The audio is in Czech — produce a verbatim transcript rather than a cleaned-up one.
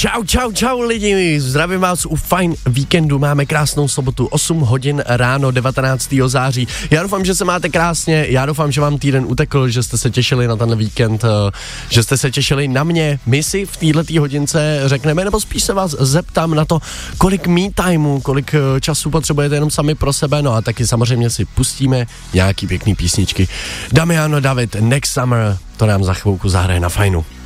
Čau, čau, čau lidi, zdravím vás u Fajn víkendu, máme krásnou sobotu, osm hodin ráno, devatenáctého září. Já doufám, že se máte krásně, já doufám, že vám týden utekl, že jste se těšili na ten víkend, že jste se těšili na mě. My si v této hodince řekneme, nebo spíš se vás zeptám na to, kolik me timeu, kolik času potřebujete jenom sami pro sebe, no a taky samozřejmě si pustíme nějaký pěkný písničky. Damiano David, Next Summer, to nám za chvilku zahraje na Fajnu.